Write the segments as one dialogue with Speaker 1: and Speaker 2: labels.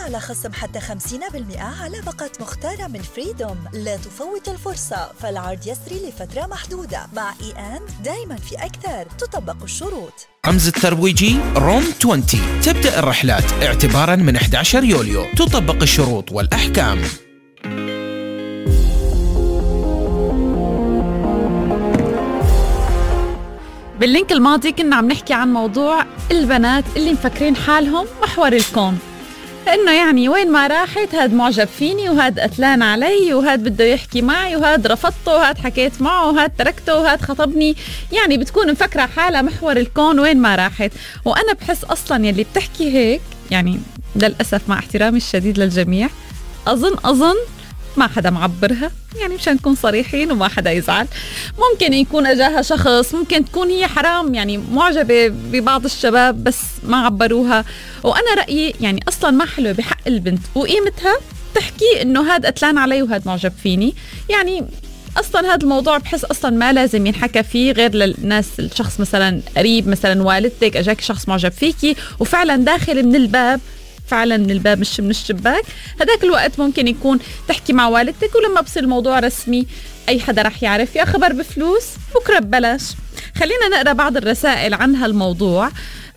Speaker 1: على خصم حتى 50% على باقة مختارة من فريدوم. لا تفوت الفرصة، فالعرض يسري لفترة محدودة. مع دايما في أكثر. تطبق الشروط.
Speaker 2: رمز الترويجي روم 20. تبدأ الرحلات اعتبارا من 11 يوليو. تطبق الشروط والأحكام.
Speaker 3: باللينك الماضي كنا عم نحكي عن موضوع البنات اللي مفكرين حالهم محور الكون، انه يعني وين ما راحت هاد معجب فيني، وهاد قتلان علي، وهاد بده يحكي معي، وهاد رفضته، وهاد حكيت معه، وهاد تركته، وهاد خطبني. يعني بتكون مفكرة حالها محور الكون وين ما راحت. وانا بحس اصلا يلي بتحكي هيك، يعني للأسف مع احترامي الشديد للجميع، اظن ما حدا معبرها، يعني مشان نكون صريحين وما حدا يزعل. ممكن يكون اجاها شخص، ممكن تكون هي حرام يعني معجبة ببعض الشباب بس ما عبروها. وانا رأيي يعني اصلا ما حلو بحق البنت وقيمتها تحكي انه هاد قتلان علي وهاد معجب فيني. يعني اصلا هذا الموضوع بحس اصلا ما لازم ينحكى فيه غير للناس، الشخص مثلا قريب، مثلا والدتك اجاك شخص معجب فيكي وفعلا داخل من الباب، فعلا من الباب مش من الشباك، هداك الوقت ممكن يكون تحكي مع والدتك. ولما بصير الموضوع رسمي اي حدا رح يعرف، يا خبر بفلوس بكره ببلاش. خلينا نقرا بعض الرسائل عن هالموضوع.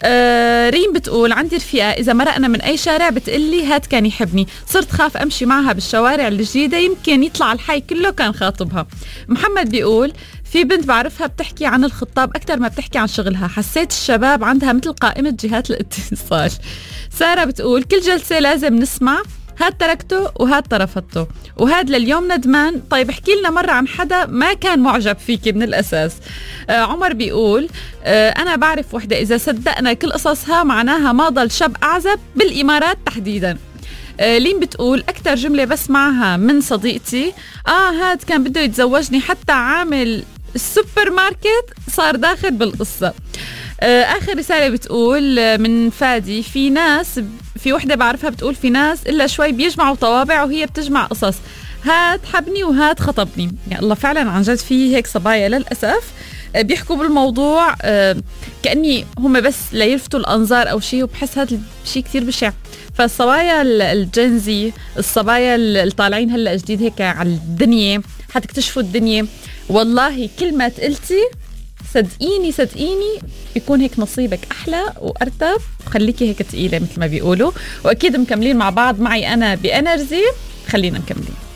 Speaker 3: ريم بتقول: عندي رفيقة إذا مرقنا من أي شارع بتقلي هاد كان يحبني، صرت خاف أمشي معها بالشوارع الجديدة يمكن يطلع الحي كله كان خاطبها. محمد بيقول: في بنت بعرفها بتحكي عن الخطاب أكتر ما بتحكي عن شغلها، حسيت الشباب عندها مثل قائمة جهات الاتصال. سارة بتقول: كل جلسة لازم نسمع هاد تركته وهاد طرفته وهاد لليوم ندمان. طيب احكي لنا مرة عن حدا ما كان معجب فيكي من الأساس. عمر بيقول: أنا بعرف وحدة إذا صدقنا كل قصصها معناها ما ضل شاب أعزب بالإمارات تحديدا. لين بتقول: أكتر جملة بسمعها من صديقتي هاد كان بده يتزوجني حتى عامل السوبر ماركت صار داخل بالقصة. آخر رسالة بتقول من فادي: في ناس، في وحدة بعرفها بتقول في ناس إلا شوي بيجمعوا طوابع وهي بتجمع قصص، هاد حبني وهاد خطبني. يعني الله فعلا عن جد في هيك صبايا للأسف بيحكوا بالموضوع كأني هم بس ليلفتوا الأنظار أو شيء، وبحس هذا الشيء كتير بشع. فالصبايا الجنزي، الصبايا الطالعين هلأ جديد هيك على الدنيا، حتكتشفوا الدنيا. والله كل ما تقلتي صدقيني بيكون هيك نصيبك أحلى وأرتب، وخليكي هيك تقيلة مثل ما بيقولوا. وأكيد مكملين مع بعض معي أنا بإنرجي، خلينا مكملين.